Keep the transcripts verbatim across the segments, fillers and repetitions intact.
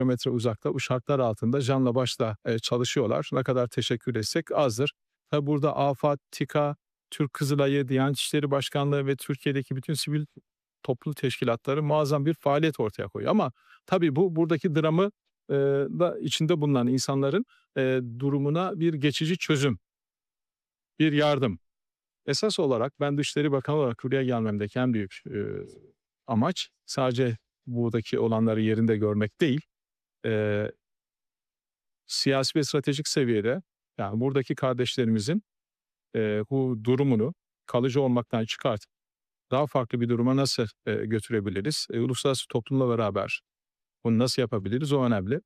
kilometre uzakta bu şartlar altında canla başla e, çalışıyorlar. Ne kadar teşekkür etsek azdır. Tabi burada AFAD, TİKA, Türk Kızılayı, Diyanet İşleri Başkanlığı ve Türkiye'deki bütün sivil toplum teşkilatları muazzam bir faaliyet ortaya koyuyor. Ama tabii bu buradaki dramı e, da içinde bulunan insanların e, durumuna bir geçici çözüm, bir yardım. Esas olarak ben Dışişleri Bakanı olarak buraya gelmemdeki en büyük e, amaç sadece buradaki olanları yerinde görmek değil, e, siyasi ve stratejik seviyede yani buradaki kardeşlerimizin e, bu durumunu kalıcı olmaktan çıkartıp daha farklı bir duruma nasıl e, götürebiliriz? E, uluslararası toplumla beraber bunu nasıl yapabiliriz? O önemli.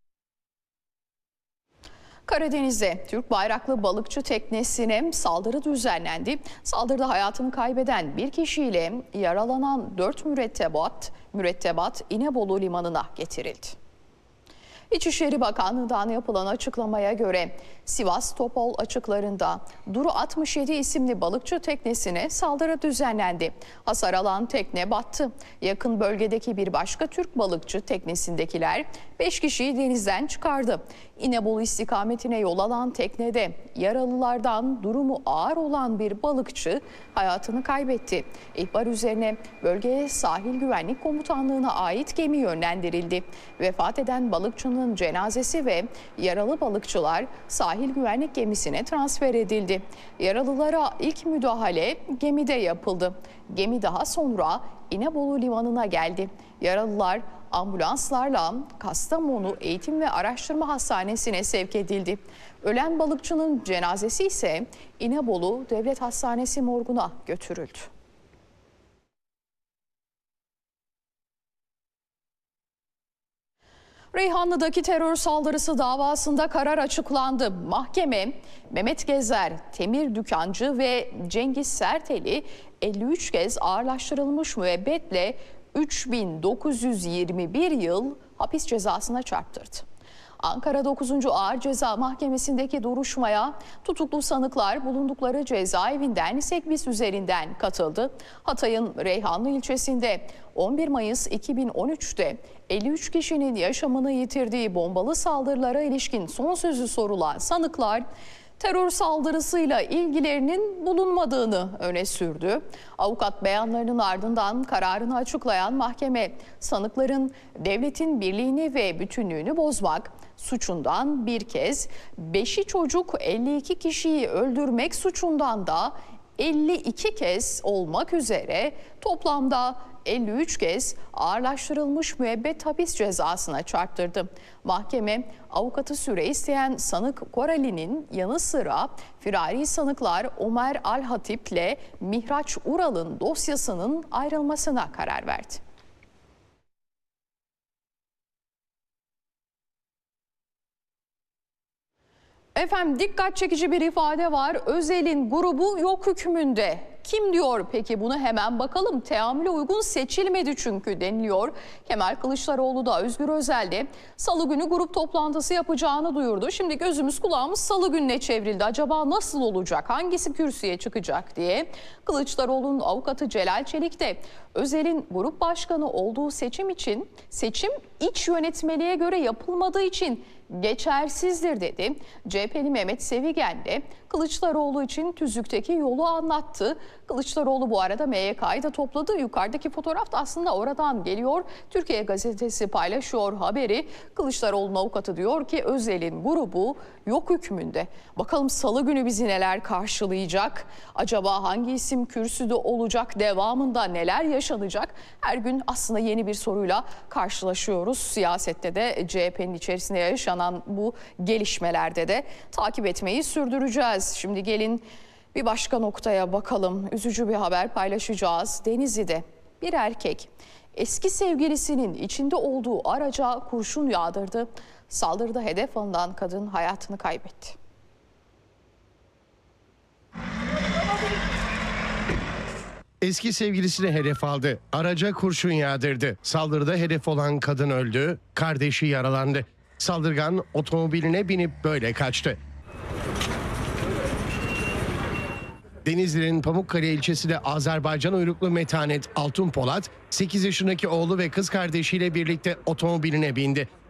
Karadeniz'de Türk bayraklı balıkçı teknesine saldırı düzenlendi. Saldırıda hayatını kaybeden bir kişiyle yaralanan dört mürettebat, mürettebat İnebolu limanına getirildi. İçişleri Bakanlığı'ndan yapılan açıklamaya göre Sivas Topol açıklarında Duru altmış yedi isimli balıkçı teknesine saldırı düzenlendi. Hasar alan tekne battı. Yakın bölgedeki bir başka Türk balıkçı teknesindekiler beş kişiyi denizden çıkardı. İnebolu istikametine yol alan teknede yaralılardan durumu ağır olan bir balıkçı hayatını kaybetti. İhbar üzerine bölgeye Sahil Güvenlik Komutanlığı'na ait gemi yönlendirildi. Vefat eden balıkçının cenazesi ve yaralı balıkçılar sahil güvenlik gemisine transfer edildi. Yaralılara ilk müdahale gemide yapıldı. Gemi daha sonra İnebolu limanına geldi. Yaralılar ambulanslarla Kastamonu Eğitim ve Araştırma Hastanesi'ne sevk edildi. Ölen balıkçının cenazesi ise İnebolu Devlet Hastanesi morguna götürüldü. Reyhanlı'daki terör saldırısı davasında karar açıklandı. Mahkeme Mehmet Gezer, Temir Dükancı ve Cengiz Sertel'i elli üç kez ağırlaştırılmış müebbetle üç bin dokuz yüz yirmi bir yıl hapis cezasına çarptırdı. Ankara dokuzuncu Ağır Ceza Mahkemesi'ndeki duruşmaya tutuklu sanıklar bulundukları cezaevinden Sekbis üzerinden katıldı. Hatay'ın Reyhanlı ilçesinde on bir Mayıs iki bin on üç'te elli üç kişinin yaşamını yitirdiği bombalı saldırılara ilişkin son sözü sorulan sanıklar terör saldırısıyla ilgilerinin bulunmadığını öne sürdü. Avukat beyanlarının ardından kararını açıklayan mahkeme sanıkların devletin birliğini ve bütünlüğünü bozmak suçundan bir kez, beşi çocuk elli iki kişiyi öldürmek suçundan da elli iki kez olmak üzere toplamda elli üç kez ağırlaştırılmış müebbet hapis cezasına çarptırdı. Mahkeme avukatı süre isteyen sanık Korali'nin yanı sıra firari sanıklar Ömer Alhatip ile Mihraç Ural'ın dosyasının ayrılmasına karar verdi. Efendim dikkat çekici bir ifade var. Özel'in grubu yok hükmünde. Kim diyor peki bunu, hemen bakalım. Teamüle uygun seçilmedi çünkü deniliyor. Kemal Kılıçdaroğlu da Özgür Özel de Salı günü grup toplantısı yapacağını duyurdu. Şimdi gözümüz kulağımız Salı gününe çevrildi. Acaba nasıl olacak? Hangisi kürsüye çıkacak diye. Kılıçdaroğlu'nun avukatı Celal Çelik de Özel'in grup başkanı olduğu seçim için seçim iç yönetmeliğe göre yapılmadığı için geçersizdir dedi. C H P'li Mehmet Sevigen de Kılıçdaroğlu için tüzükteki yolu anlattı. Kılıçdaroğlu bu arada M Y K'yı da topladı. Yukarıdaki fotoğraf da aslında oradan geliyor. Türkiye Gazetesi paylaşıyor haberi. Kılıçdaroğlu'nun avukatı diyor ki Özel'in grubu yok hükmünde. Bakalım Salı günü bizi neler karşılayacak? Acaba hangi isim kürsüde olacak? Devamında neler yaşanacak? Her gün aslında yeni bir soruyla karşılaşıyoruz. Siyasette de C H P'nin içerisinde yaşanan bu gelişmelerde de takip etmeyi sürdüreceğiz. Şimdi gelin bir başka noktaya bakalım. Üzücü bir haber paylaşacağız. Denizli'de bir erkek eski sevgilisinin içinde olduğu araca kurşun yağdırdı. Saldırıda hedef alınan kadın hayatını kaybetti. Eski sevgilisini hedef aldı. Araca kurşun yağdırdı. Saldırıda hedef olan kadın öldü. Kardeşi yaralandı. Saldırgan otomobiline binip böyle kaçtı. Denizli'nin Pamukkale ilçesinde Azerbaycan uyruklu Metanet Altun Polat, sekiz yaşındaki oğlu ve kız kardeşiyle birlikte otomobiline bindi.